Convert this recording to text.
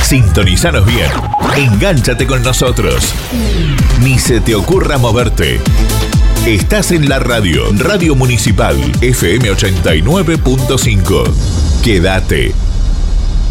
Sintonizanos bien. Engánchate con nosotros. Ni se te ocurra moverte. Estás en la Radio Municipal FM 89.5. Quédate.